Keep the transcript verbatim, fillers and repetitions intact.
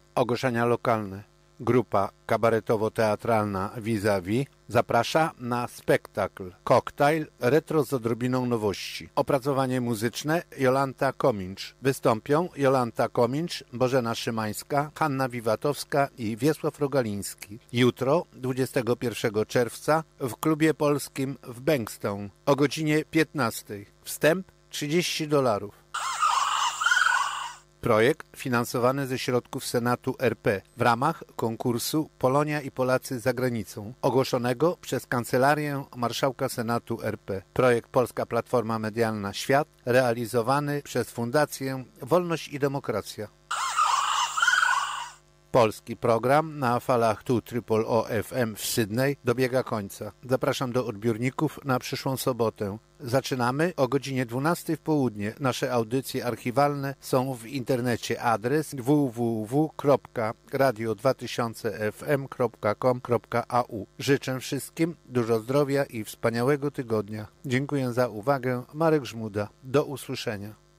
Ogłoszenia lokalne. Grupa kabaretowo-teatralna Vis-a-Vis zaprasza na spektakl Koktajl retro z odrobiną nowości. Opracowanie muzyczne Jolanta Komincz. Wystąpią Jolanta Komincz, Bożena Szymańska, Hanna Wiwatowska i Wiesław Rogaliński. Jutro, dwudziestego pierwszego czerwca, w klubie polskim w Bankstown o godzinie piętnastej. Wstęp trzydzieści dolarów. Projekt finansowany ze środków Senatu R P w ramach konkursu Polonia i Polacy za granicą, ogłoszonego przez Kancelarię Marszałka Senatu R P. Projekt Polska Platforma Medialna Świat, realizowany przez Fundację Wolność i Demokracja. Polski program na falach tu Triple O F M w Sydney dobiega końca. Zapraszam do odbiorników na przyszłą sobotę. Zaczynamy o godzinie dwunastej w południe. Nasze audycje archiwalne są w internecie. Adres w w w kropka radio dwa tysiące f m kropka com kropka a u. Życzę wszystkim dużo zdrowia i wspaniałego tygodnia. Dziękuję za uwagę. Marek Żmuda. Do usłyszenia.